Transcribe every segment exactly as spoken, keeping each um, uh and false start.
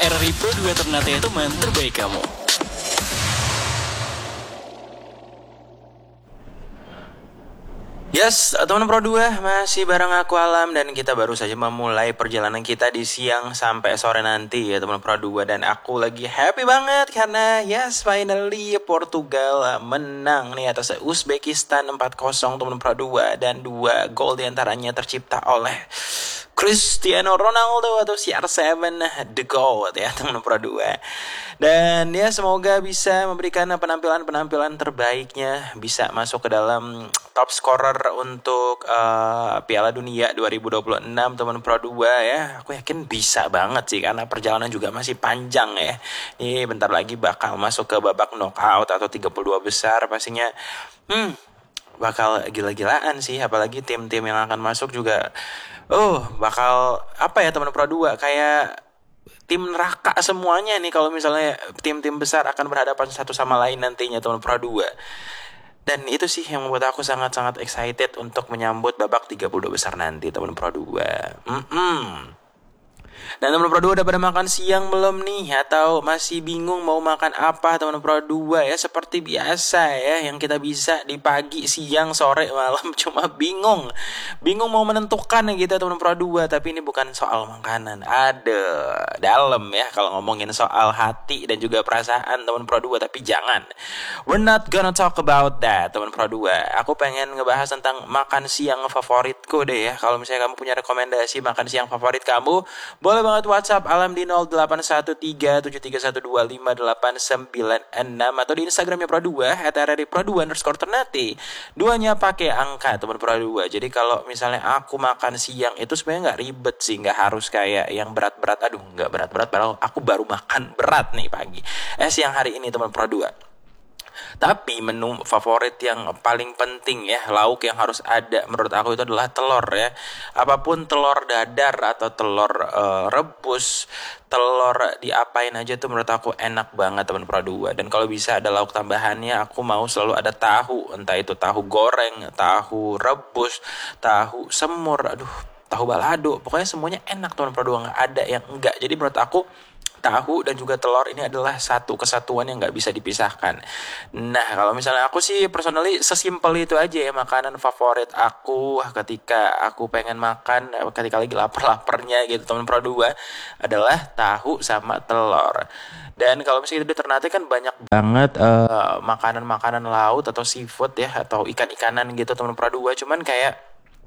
R R I Pro dua Ternate teman terbaik kamu. Yes, teman Pro dua masih bareng aku Alam dan kita baru saja memulai perjalanan kita di siang sampai sore nanti ya teman Pro dua, dan aku lagi happy banget karena yes finally Portugal menang nih atas Uzbekistan empat kosong teman Pro dua, dan dua gol diantaranya tercipta oleh Cristiano Ronaldo atau C R tujuh The GOAT ya teman Pro dua. Dan ya semoga bisa memberikan penampilan-penampilan terbaiknya, bisa masuk ke dalam top scorer untuk uh, Piala Dunia dua ribu dua puluh enam teman Pro dua ya. Aku yakin bisa banget sih karena perjalanan juga masih panjang ya. Ini bentar lagi bakal masuk ke babak knockout atau tiga puluh dua besar pastinya. Hmm, bakal gila-gilaan sih, apalagi tim-tim yang akan masuk juga. Oh, bakal apa ya teman Pro dua, kayak tim neraka semuanya nih kalau misalnya tim-tim besar akan berhadapan satu sama lain nantinya teman Pro dua. Dan itu sih yang membuat aku sangat-sangat excited untuk menyambut babak tiga puluh dua besar nanti teman Pro dua. Mm-mm. Dan teman Pro dua udah pada makan siang belum nih? Atau masih bingung mau makan apa teman Pro dua ya? Seperti biasa ya, yang kita bisa di pagi, siang, sore, malam cuma bingung. Bingung mau menentukan gitu teman Pro dua. Tapi ini bukan soal makanan. Ada dalam ya kalau ngomongin soal hati dan juga perasaan teman Pro dua. Tapi jangan, we're not gonna talk about that teman Pro dua. Aku pengen ngebahas tentang makan siang favoritku deh ya. Kalau misalnya kamu punya rekomendasi makan siang favorit kamu, boleh banget WhatsApp Alam di nol delapan satu tiga tujuh tiga satu dua lima delapan sembilan enam atau di Instagramnya Pro dua at R R I Pro dua underscore Ternate. Duanya pakai angka teman Pro dua. Jadi kalau misalnya aku makan siang itu sebenarnya nggak ribet sih, nggak harus kayak yang berat-berat. Aduh, nggak berat-berat padahal aku baru makan berat nih pagi. Eh siang hari ini teman Pro dua. Tapi menu favorit yang paling penting ya, lauk yang harus ada menurut aku itu adalah telur ya. Apapun telur dadar atau telur uh, rebus, telur diapain aja tuh menurut aku enak banget teman Pro dua. Dan kalau bisa ada lauk tambahannya, aku mau selalu ada tahu, entah itu tahu goreng, tahu rebus, tahu semur, aduh, tahu balado. Pokoknya semuanya enak teman Pro dua, nggak ada yang enggak. Jadi menurut aku tahu dan juga telur ini adalah satu kesatuan yang nggak bisa dipisahkan. Nah, kalau misalnya aku sih personally sesimpel itu aja ya makanan favorit aku ketika aku pengen makan, ketika lagi lapar-laparnya gitu teman Pro dua, adalah tahu sama telur. Dan kalau misalnya di Ternate kan banyak banget uh, makanan-makanan laut atau seafood ya, atau ikan-ikanan gitu teman Pro dua. Cuman kayak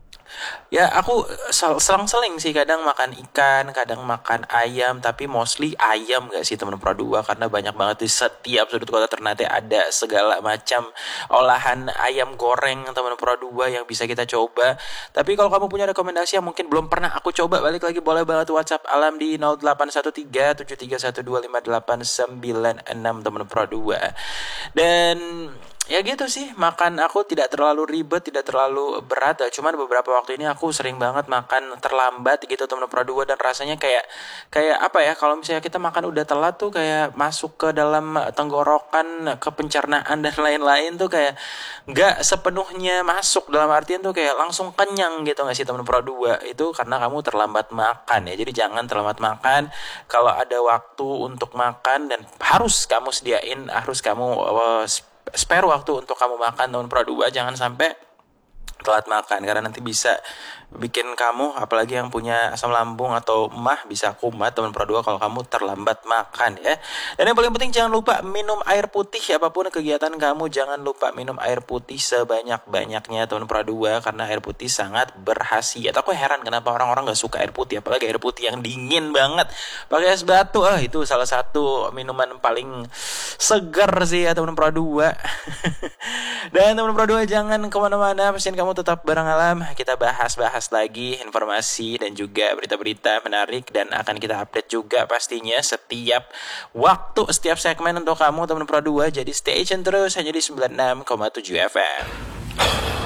ya aku selang-seling sih, kadang makan ikan, kadang makan ayam, tapi mostly ayam gak sih teman Pro dua, karena banyak banget di setiap sudut kota Ternate ada segala macam olahan ayam goreng teman Pro dua yang bisa kita coba. Tapi kalau kamu punya rekomendasi yang mungkin belum pernah aku coba, balik lagi boleh banget WhatsApp Alam di nol delapan satu tiga tujuh tiga satu dua lima delapan sembilan enam teman Pro dua. Dan ya gitu sih, makan aku tidak terlalu ribet, tidak terlalu berat. Cuman beberapa waktu ini aku sering banget makan terlambat gitu teman Pro dua, dan rasanya kayak kayak apa ya, kalau misalnya kita makan udah telat tuh kayak masuk ke dalam tenggorokan, ke pencernaan dan lain-lain tuh kayak nggak sepenuhnya masuk, dalam artian tuh kayak langsung kenyang gitu nggak sih teman Pro dua. Itu karena kamu terlambat makan ya. Jadi jangan terlambat makan. Kalau ada waktu untuk makan dan harus kamu sediain, harus kamu uh, spare waktu untuk kamu makan teman Pro dua, jangan sampai telat makan, karena nanti bisa bikin kamu, apalagi yang punya asam lambung atau emah, bisa kumat teman Pro dua kalau kamu terlambat makan ya. Dan yang paling penting jangan lupa minum air putih. Apapun kegiatan kamu, jangan lupa minum air putih sebanyak-banyaknya teman Pro dua, karena air putih sangat berkhasiat. Aku heran kenapa orang-orang gak suka air putih, apalagi air putih yang dingin banget pakai es batu. Ah, itu salah satu minuman paling segar sih ya teman Pro dua. Dan teman Pro dua jangan kemana-mana, pastiin kamu tetap bareng Alam. Kita bahas-bahas lagi informasi dan juga berita-berita menarik, dan akan kita update juga pastinya setiap waktu, setiap segmen untuk kamu teman Pro dua. Jadi stay tune terus hanya di sembilan puluh enam koma tujuh F M.